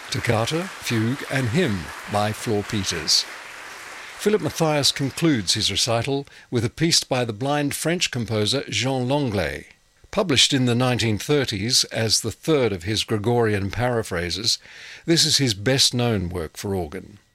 Toccata, Fugue and Hymn by Flor Peters. Philip Matthias concludes his recital with a piece by the blind French composer Jean Langlais. Published in the 1930s as the third of his Gregorian paraphrases, this is his best-known work for organ.